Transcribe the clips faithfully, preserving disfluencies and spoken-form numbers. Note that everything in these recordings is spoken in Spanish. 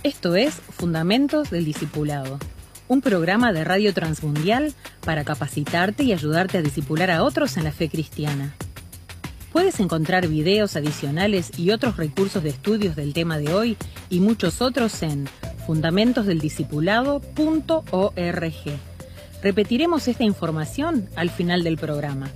Esto es Fundamentos del Discipulado, un programa de Radio Transmundial para capacitarte y ayudarte a discipular a otros en la fe cristiana. Puedes encontrar videos adicionales y otros recursos de estudios del tema de hoy y muchos otros en fundamentos del discipulado punto org. Repetiremos esta información al final del programa.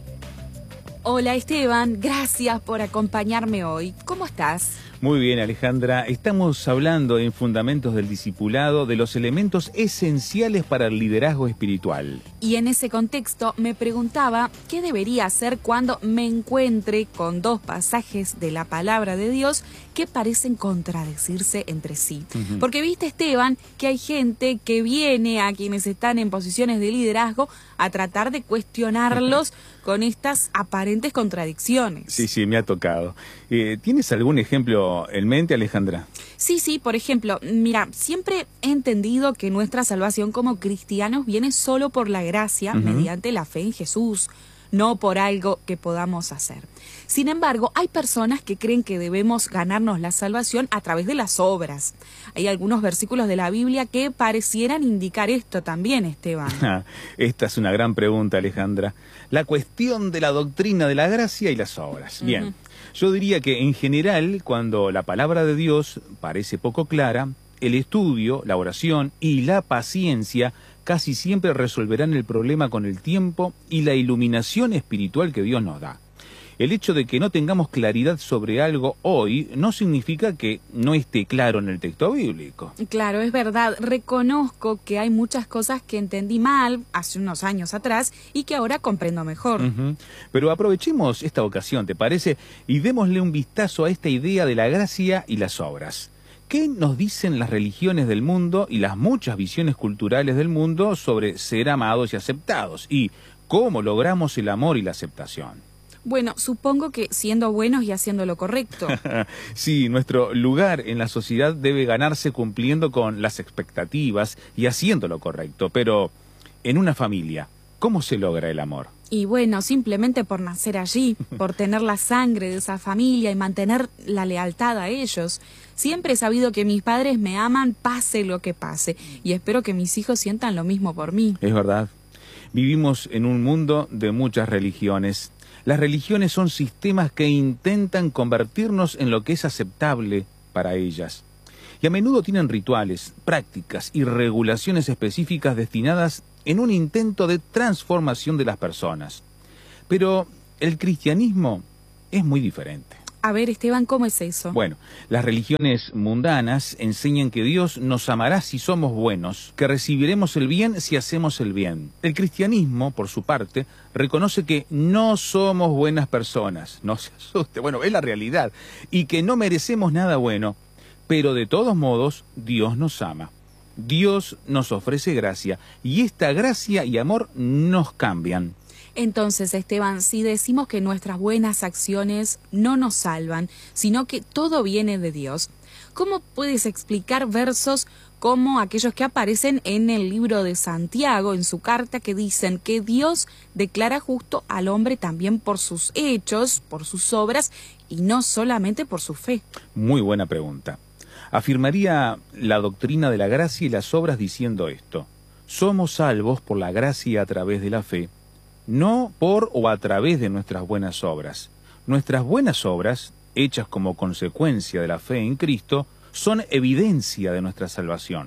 Hola Esteban, gracias por acompañarme hoy. ¿Cómo estás? Muy bien, Alejandra. Estamos hablando en Fundamentos del Discipulado de los elementos esenciales para el liderazgo espiritual. Y en ese contexto me preguntaba qué debería hacer cuando me encuentre con dos pasajes de la palabra de Dios que parecen contradecirse entre sí. Uh-huh. Porque viste, Esteban, que hay gente que viene a quienes están en posiciones de liderazgo a tratar de cuestionarlos uh-huh. con estas aparentes contradicciones. Sí, sí, me ha tocado. Eh, ¿Tienes algún ejemplo en mente, Alejandra? Sí, sí, por ejemplo, mira, siempre he entendido que nuestra salvación como cristianos viene solo por la gracia, uh-huh. mediante la fe en Jesús, no por algo que podamos hacer. Sin embargo, hay personas que creen que debemos ganarnos la salvación a través de las obras. Hay algunos versículos de la Biblia que parecieran indicar esto también, Esteban. Esta es una gran pregunta, Alejandra. La cuestión de la doctrina de la gracia y las obras. Bien, uh-huh. yo diría que en general, cuando la palabra de Dios parece poco clara, el estudio, la oración y la paciencia casi siempre resolverán el problema con el tiempo y la iluminación espiritual que Dios nos da. El hecho de que no tengamos claridad sobre algo hoy no significa que no esté claro en el texto bíblico. Claro, es verdad. Reconozco que hay muchas cosas que entendí mal hace unos años atrás y que ahora comprendo mejor. Uh-huh. Pero aprovechemos esta ocasión, ¿te parece? Y démosle un vistazo a esta idea de la gracia y las obras. ¿Qué nos dicen las religiones del mundo y las muchas visiones culturales del mundo sobre ser amados y aceptados? ¿Y cómo logramos el amor y la aceptación? Bueno, supongo que siendo buenos y haciendo lo correcto. Sí, nuestro lugar en la sociedad debe ganarse cumpliendo con las expectativas y haciendo lo correcto. Pero en una familia, ¿cómo se logra el amor? Y bueno, simplemente por nacer allí, por tener la sangre de esa familia y mantener la lealtad a ellos. Siempre he sabido que mis padres me aman pase lo que pase y espero que mis hijos sientan lo mismo por mí. Es verdad. Vivimos en un mundo de muchas religiones. Las religiones son sistemas que intentan convertirnos en lo que es aceptable para ellas. Y a menudo tienen rituales, prácticas y regulaciones específicas destinadas en un intento de transformación de las personas. Pero el cristianismo es muy diferente. A ver, Esteban, ¿cómo es eso? Bueno, las religiones mundanas enseñan que Dios nos amará si somos buenos, que recibiremos el bien si hacemos el bien. El cristianismo, por su parte, reconoce que no somos buenas personas, no se asuste, bueno, es la realidad, y que no merecemos nada bueno, pero de todos modos, Dios nos ama. Dios nos ofrece gracia, y esta gracia y amor nos cambian. Entonces, Esteban, si decimos que nuestras buenas acciones no nos salvan, sino que todo viene de Dios, ¿cómo puedes explicar versos como aquellos que aparecen en el libro de Santiago, en su carta, que dicen que Dios declara justo al hombre también por sus hechos, por sus obras, y no solamente por su fe? Muy buena pregunta. Afirmaría la doctrina de la gracia y las obras diciendo esto: somos salvos por la gracia a través de la fe, no por o a través de nuestras buenas obras. Nuestras buenas obras, hechas como consecuencia de la fe en Cristo, son evidencia de nuestra salvación.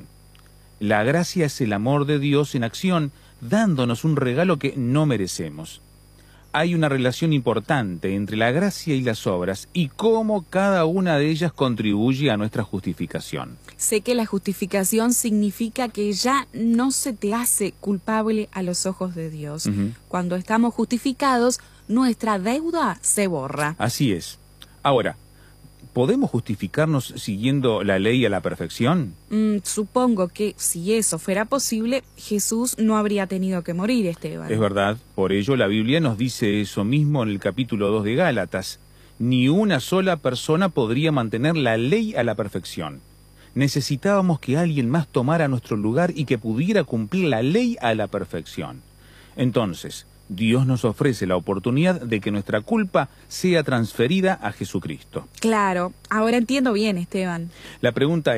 La gracia es el amor de Dios en acción, dándonos un regalo que no merecemos. Hay una relación importante entre la gracia y las obras y cómo cada una de ellas contribuye a nuestra justificación. Sé que la justificación significa que ya no se te hace culpable a los ojos de Dios. Uh-huh. Cuando estamos justificados, nuestra deuda se borra. Así es. Ahora, ¿podemos justificarnos siguiendo la ley a la perfección? Mm, supongo que si eso fuera posible, Jesús no habría tenido que morir, Esteban. Es verdad. Por ello, la Biblia nos dice eso mismo en el capítulo dos de Gálatas. Ni una sola persona podría mantener la ley a la perfección. Necesitábamos que alguien más tomara nuestro lugar y que pudiera cumplir la ley a la perfección. Entonces, Dios nos ofrece la oportunidad de que nuestra culpa sea transferida a Jesucristo. Claro, ahora entiendo bien, Esteban. La pregunta es,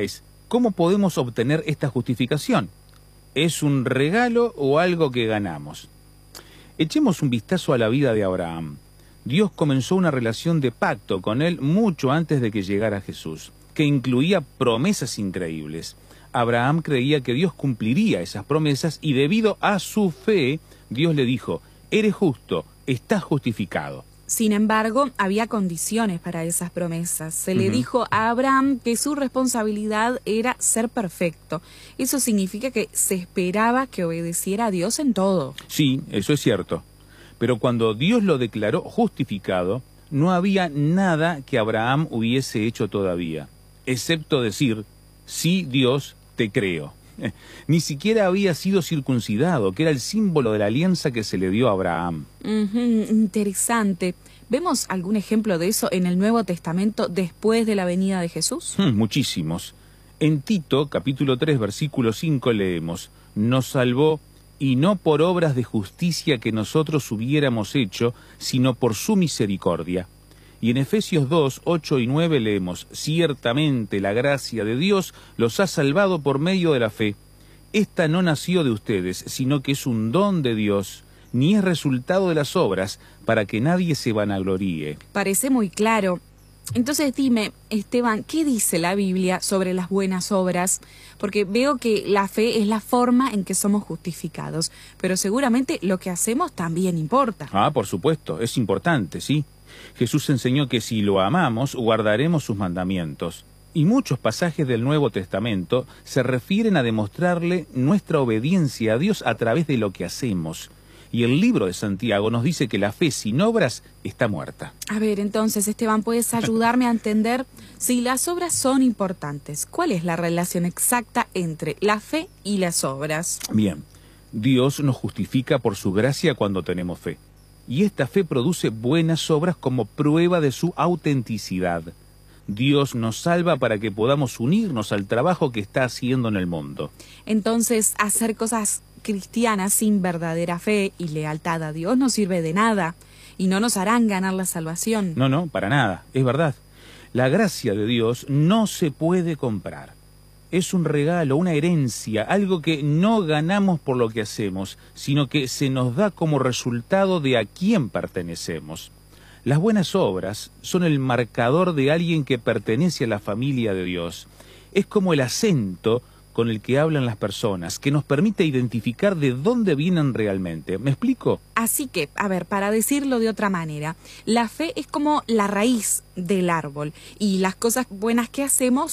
¿Cómo podemos obtener esta justificación? ¿Es un regalo o algo que ganamos? Echemos un vistazo a la vida de Abraham. Dios comenzó una relación de pacto con él mucho antes de que llegara Jesús, que incluía promesas increíbles. Abraham creía que Dios cumpliría esas promesas y debido a su fe, Dios le dijo, eres justo, estás justificado. Sin embargo, había condiciones para esas promesas. Se le Ujú. dijo a Abraham que su responsabilidad era ser perfecto. Eso significa que se esperaba que obedeciera a Dios en todo. Sí, eso es cierto. Pero cuando Dios lo declaró justificado, no había nada que Abraham hubiese hecho todavía, excepto decir, sí, Dios, te creo. Ni siquiera había sido circuncidado, que era el símbolo de la alianza que se le dio a Abraham. Ujú, interesante. ¿Vemos algún ejemplo de eso en el Nuevo Testamento después de la venida de Jesús? Hmm, muchísimos. En Tito, capítulo tres, versículo cinco, leemos, nos salvó, y no por obras de justicia que nosotros hubiéramos hecho, sino por su misericordia. Y en Efesios dos, ocho y nueve leemos, ciertamente la gracia de Dios los ha salvado por medio de la fe. Esta no nació de ustedes, sino que es un don de Dios, ni es resultado de las obras, para que nadie se vanagloríe. Parece muy claro. Entonces dime, Esteban, ¿qué dice la Biblia sobre las buenas obras? Porque veo que la fe es la forma en que somos justificados, pero seguramente lo que hacemos también importa. Ah, por supuesto, es importante, ¿sí? Jesús enseñó que si lo amamos, guardaremos sus mandamientos. Y muchos pasajes del Nuevo Testamento se refieren a demostrarle nuestra obediencia a Dios a través de lo que hacemos. Y el libro de Santiago nos dice que la fe sin obras está muerta. A ver, entonces, Esteban, ¿puedes ayudarme a entender si las obras son importantes? ¿Cuál es la relación exacta entre la fe y las obras? Bien, Dios nos justifica por su gracia cuando tenemos fe. Y esta fe produce buenas obras como prueba de su autenticidad. Dios nos salva para que podamos unirnos al trabajo que está haciendo en el mundo. Entonces, hacer cosas cristianas sin verdadera fe y lealtad a Dios no sirve de nada y no nos harán ganar la salvación. No, no, para nada, es verdad. La gracia de Dios no se puede comprar. Es un regalo, una herencia, algo que no ganamos por lo que hacemos, sino que se nos da como resultado de a quién pertenecemos. Las buenas obras son el marcador de alguien que pertenece a la familia de Dios. Es como el acento con el que hablan las personas, que nos permite identificar de dónde vienen realmente. ¿Me explico? Así que, a ver, para decirlo de otra manera, la fe es como la raíz del árbol y las cosas buenas que hacemos